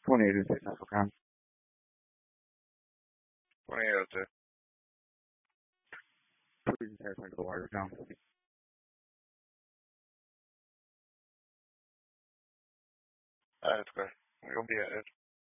28 is it, African. 28 out there. Please have the water down. Alright, good. You'll be at it.